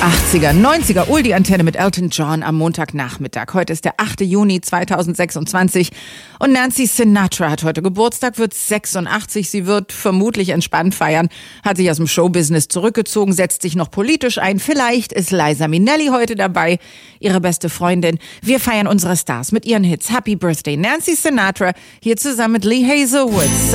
80er, 90er, Oldie-Antenne mit Elton John am Montagnachmittag. Heute ist der 8. Juni 2026 und Nancy Sinatra hat heute Geburtstag, wird 86. Sie wird vermutlich entspannt feiern, hat sich aus dem Showbusiness zurückgezogen, setzt sich noch politisch ein. Vielleicht ist Liza Minnelli heute dabei, ihre beste Freundin. Wir feiern unsere Stars mit ihren Hits. Happy Birthday, Nancy Sinatra, hier zusammen mit Lee Hazelwood.